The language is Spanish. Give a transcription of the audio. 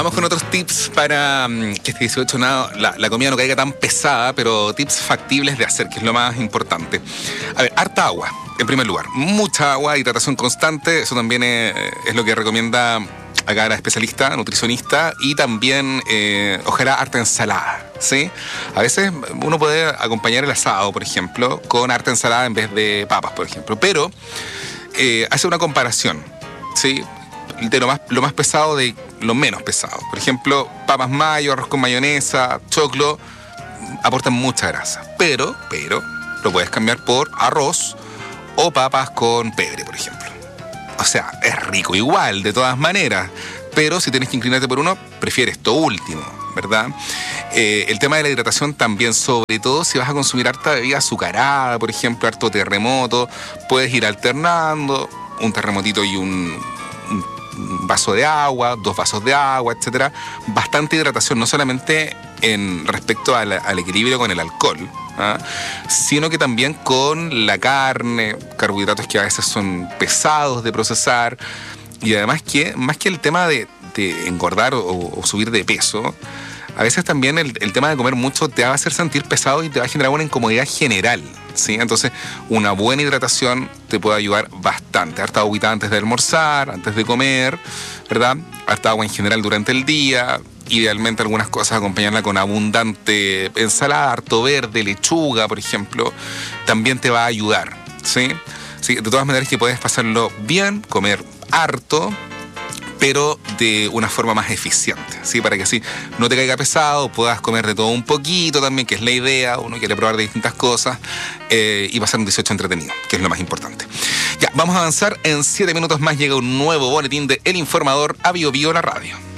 vamos con otros tips para que este 18 la comida no caiga tan pesada, pero tips factibles de hacer, que es lo más importante. A ver, harta agua, en primer lugar. Mucha agua, hidratación constante, eso también es lo que recomienda acá la especialista, nutricionista, y también ojalá harta ensalada, ¿sí? A veces uno puede acompañar el asado, por ejemplo, con harta ensalada en vez de papas, por ejemplo, pero hace una comparación, ¿sí? De lo más pesado de lo menos pesado. Por ejemplo, papas mayo, arroz con mayonesa, choclo, aportan mucha grasa. Pero lo puedes cambiar por arroz o papas con pebre, por ejemplo. O sea, es rico igual, de todas maneras. Pero si tienes que inclinarte por uno, prefieres esto último, ¿verdad? El tema de la hidratación también, sobre todo si vas a consumir harta bebida azucarada, por ejemplo, harto terremoto, puedes ir alternando un terremotito y un vaso de agua, 2 vasos de agua, etcétera. Bastante hidratación, no solamente en respecto al equilibrio con el alcohol, ¿ah? Sino que también con la carne, carbohidratos que a veces son pesados de procesar, y además que más que el tema de engordar o subir de peso, a veces también el tema de comer mucho te va a hacer sentir pesado y te va a generar una incomodidad general, ¿sí? Entonces, una buena hidratación te puede ayudar bastante. Harta agüita antes de almorzar, antes de comer, ¿verdad? Harta agua en general durante el día. Idealmente algunas cosas acompañarla con abundante ensalada, harto verde, lechuga, por ejemplo. También te va a ayudar, ¿sí? Sí, de todas maneras que puedes pasarlo bien, comer harto, pero de una forma más eficiente, ¿sí? Para que así no te caiga pesado, puedas comer de todo un poquito también, que es la idea. Uno quiere probar de distintas cosas y pasar un 18 entretenido, que es lo más importante. Ya, vamos a avanzar. En 7 minutos más llega un nuevo boletín de El Informador a Bio Bio, la radio.